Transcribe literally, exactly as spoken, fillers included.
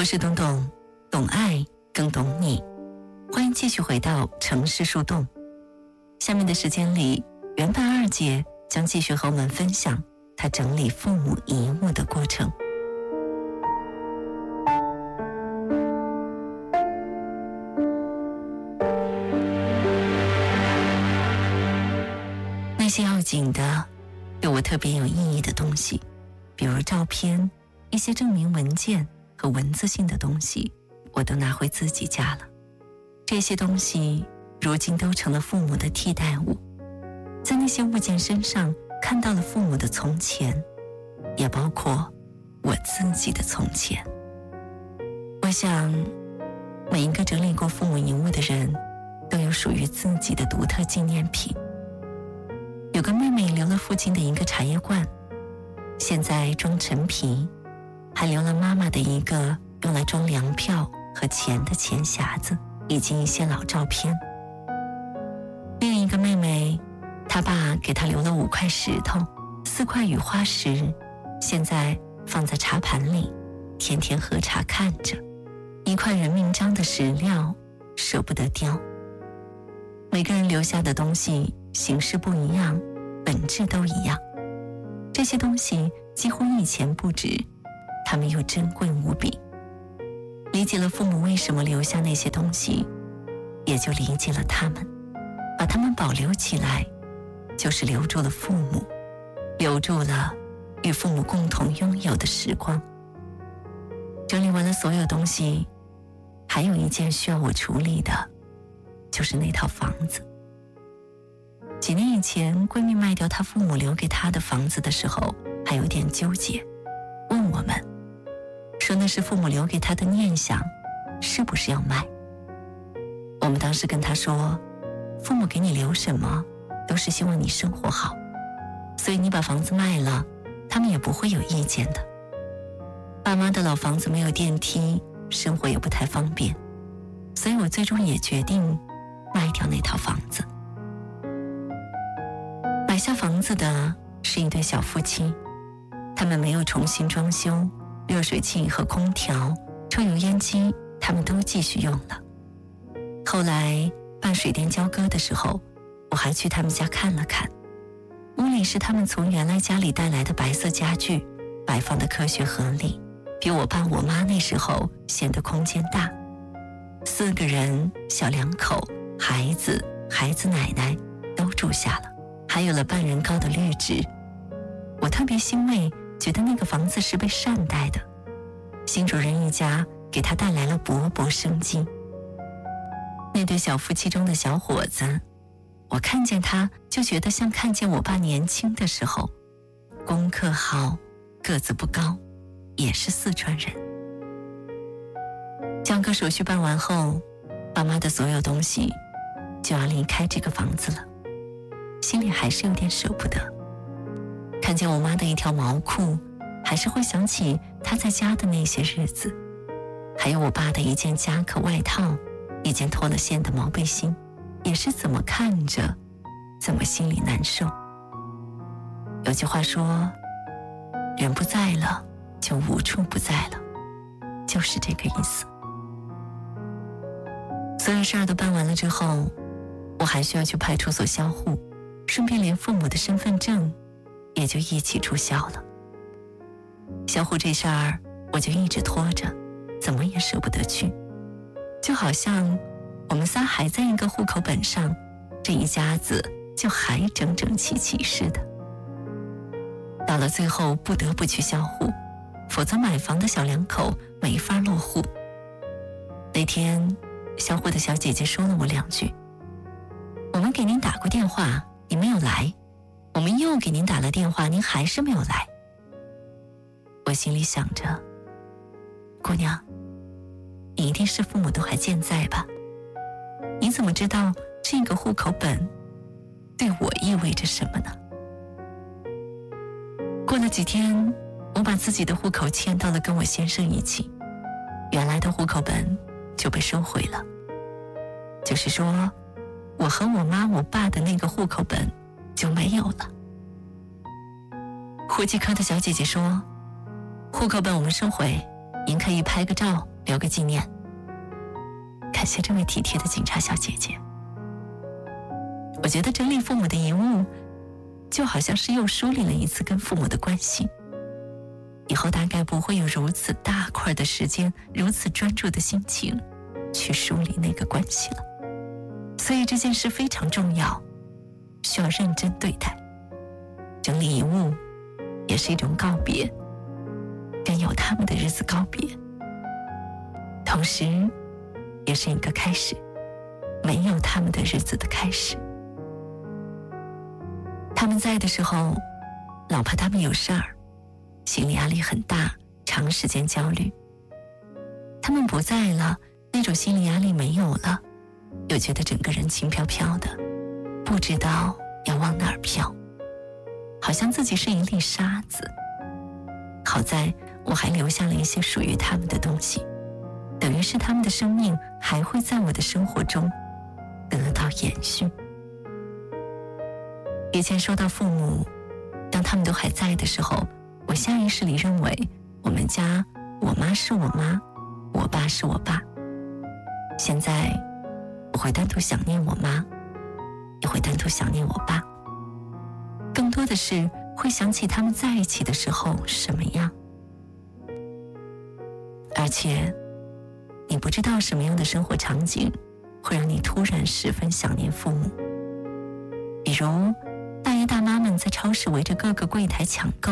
我是董董，懂爱更懂你。欢迎继续回到城市树洞。下面的时间里，原版二姐将继续和我们分享她整理父母遗物的过程。那些要紧的，对我特别有意义的东西，比如照片、一些证明文件和文字性的东西，我都拿回自己家了。这些东西如今都成了父母的替代物，在那些物件身上看到了父母的从前，也包括我自己的从前。我想，每一个整理过父母遗物的人，都有属于自己的独特纪念品。有个妹妹留了父亲的一个茶叶罐，现在装陈皮，还留了妈妈的一个用来装粮票和钱的钱匣子，以及一些老照片。另一个妹妹，她爸给她留了五块石头，四块雨花石，现在放在茶盘里，天天喝茶看着。一块人命章的石料，舍不得丢。每个人留下的东西形式不一样，本质都一样。这些东西几乎一钱不值，它们又珍贵无比。理解了父母为什么留下那些东西，也就理解了他们。把他们保留起来，就是留住了父母，留住了与父母共同拥有的时光。整理完了所有东西，还有一件需要我处理的，就是那套房子。几年以前，闺蜜卖掉她父母留给她的房子的时候，还有点纠结，问我们说那是父母留给她的念想，是不是要卖？我们当时跟她说，父母给你留什么都是希望你生活好，所以你把房子卖了，他们也不会有意见的。爸妈的老房子没有电梯，生活也不太方便，所以我最终也决定卖掉那套房子。买下房子的是一对小夫妻，他们没有重新装修，热水器和空调、抽油烟机他们都继续用了。后来办水电交割的时候，我还去他们家看了看。屋里是他们从原来家里带来的白色家具，摆放的科学合理，比我爸我妈那时候显得空间大。四个人，小两口，孩子、孩子奶奶都住下了，还有了半人高的绿植。我特别欣慰，觉得那个房子是被善待的，新主人一家给他带来了勃勃生机。那对小夫妻中的小伙子，我看见他就觉得像看见我爸年轻的时候，功课好，个子不高，也是四川人。交割手续办完后，爸妈的所有东西就要离开这个房子了，心里还是有点舍不得。看见我妈的一条毛裤，还是会想起她在家的那些日子，还有我爸的一件夹克外套，一件脱了线的毛背心，也是怎么看着怎么心里难受。有句话说，人不在了就无处不在了，就是这个意思。所有事儿都办完了之后，我还需要去派出所销户，顺便连父母的身份证也就一起注销了。销户这事儿我就一直拖着，怎么也舍不得去，就好像我们仨还在一个户口本上，这一家子就还整整齐齐似的。到了最后不得不去销户，否则买房的小两口没法落户。那天销户的小姐姐说了我两句，我们给您打过电话，您没有来，我们又给您打了电话，您还是没有来。我心里想着，姑娘，你一定是父母都还健在吧？你怎么知道这个户口本对我意味着什么呢？过了几天，我把自己的户口迁到了跟我先生一起，原来的户口本就被收回了。就是说，我和我妈我爸的那个户口本就没有了。户籍科的小姐姐说，户口本我们收回，您可以拍个照留个纪念。感谢这位体贴的警察小姐姐。我觉得整理父母的遗物，就好像是又梳理了一次跟父母的关系。以后大概不会有如此大块的时间，如此专注的心情去梳理那个关系了。所以这件事非常重要，需要认真对待。整理遗物也是一种告别，跟有他们的日子告别，同时也是一个开始，没有他们的日子的开始。他们在的时候，老怕他们有事儿，心理压力很大，长时间焦虑。他们不在了，那种心理压力没有了，又觉得整个人轻飘飘的，不知道要往哪儿飘，好像自己是一粒沙子。好在我还留下了一些属于他们的东西，等于是他们的生命还会在我的生活中得到延续。以前说到父母，当他们都还在的时候，我下意识里认为我们家我妈是我妈，我爸是我爸。现在我会单独想念我妈，也会单独想念我爸，更多的是会想起他们在一起的时候什么样。而且你不知道什么样的生活场景会让你突然十分想念父母。比如大爷大妈们在超市围着各个柜台抢购，